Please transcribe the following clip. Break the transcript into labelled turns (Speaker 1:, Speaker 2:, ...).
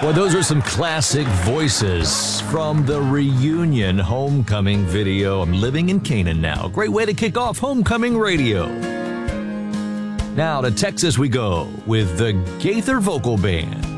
Speaker 1: Well, those are some classic voices from the reunion homecoming video. I'm living in Canaan now. Great way to kick off homecoming radio. Now to Texas we go with the Gaither Vocal Band.